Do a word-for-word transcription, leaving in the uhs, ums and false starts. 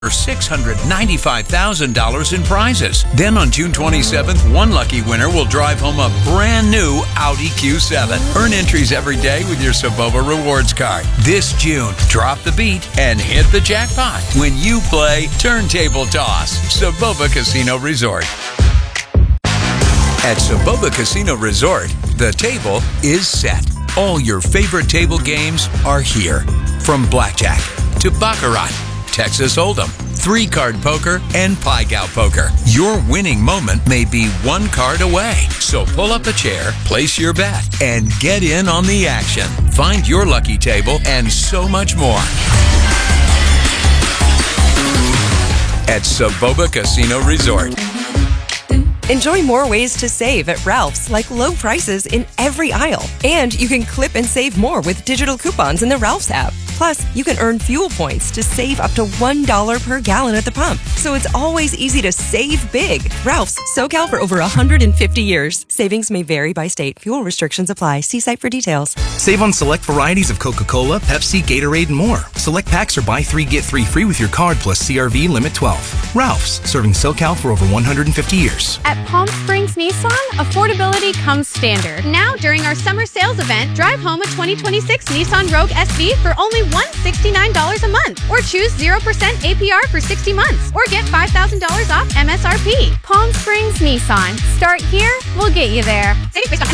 six hundred ninety-five thousand dollars in prizes. Then on June twenty-seventh, one lucky winner will drive home a brand new Audi Q seven. Earn entries every day with your Saboba Rewards card. This June, drop the beat and hit the jackpot when you play Turntable Toss, Saboba Casino Resort. At Saboba Casino Resort, the table is set. All your favorite table games are here. From blackjack to baccarat, Texas Hold'em, three-card poker, and Pai Gow poker. Your winning moment may be one card away. So pull up a chair, place your bet, and get in on the action. Find your lucky table and so much more at Saboba Casino Resort. Enjoy more ways to save at Ralph's, like low prices in every aisle. And you can clip and save more with digital coupons in the Ralph's app. Plus, you can earn fuel points to save up to one dollar per gallon at the pump. So it's always easy to save big. Ralph's, SoCal for over one hundred fifty years. Savings may vary by state. Fuel restrictions apply. See site for details. Save on select varieties of Coca-Cola, Pepsi, Gatorade, and more. Select packs are buy three, get three free with your card plus C R V limit twelve. Ralph's, serving SoCal for over one hundred fifty years. At Palm Springs Nissan, affordability comes standard. Now, during our summer sales event, drive home a twenty twenty-six Nissan Rogue S V for only one hundred sixty-nine dollars a month. Or choose zero percent A P R for sixty months. Or get five thousand dollars off M S R P. Palm Springs Nissan. Start here, we'll get you there. Save based on